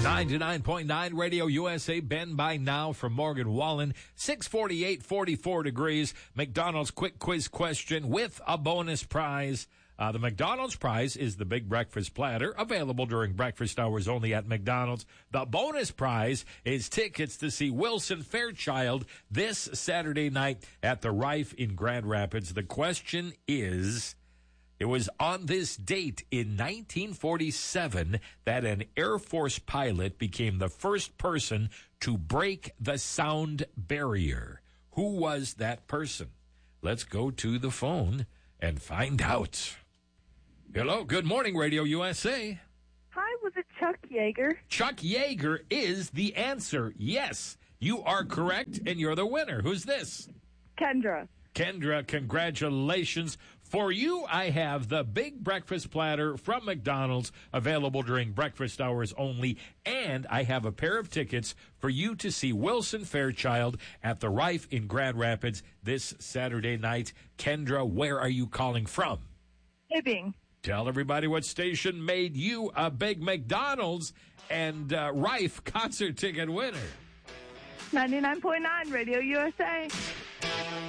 99.9 Radio USA, Ben by now from Morgan Wallen. 648, 44 degrees. McDonald's quick quiz question with a bonus prize. The McDonald's prize is the big breakfast platter, available during breakfast hours only at McDonald's. The bonus prize is tickets to see Wilson Fairchild this Saturday night at the Rife in Grand Rapids. The question is, it was on this date in 1947 that an Air Force pilot became the first person to break the sound barrier. Who was that person? Let's go to the phone and find out. Hello, good morning, Radio USA. Hi, was it Chuck Yeager? Chuck Yeager is the answer. Yes, you are correct, and you're the winner. Who's this? Kendra. Kendra, congratulations. For you, I have the big breakfast platter from McDonald's, available during breakfast hours only, and I have a pair of tickets for you to see Wilson Fairchild at the Rife in Grand Rapids this Saturday night. Kendra, where are you calling from? Hibbing. Tell everybody what station made you a big McDonald's and Rife concert ticket winner. 99.9 Radio USA.